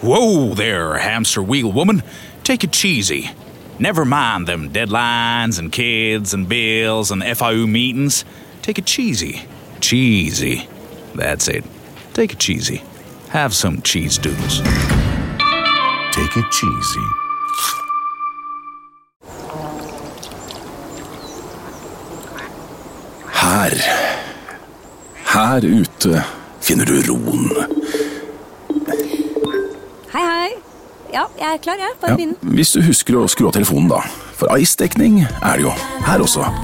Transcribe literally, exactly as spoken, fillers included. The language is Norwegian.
Whoa there, hamster wheel woman. Take it cheesy. Never mind them deadlines and kids and bills and F I U meetings. Take it cheesy. Cheesy. That's it. Take it cheesy. Have some cheese doodles. Take it cheesy. Her. Her ute finner du roen. Hei, hei. Ja, jeg er klar, jeg. Bare Ja, begynn. hvis du husker å skru av telefonen da. For ice-dekning er det jo her også.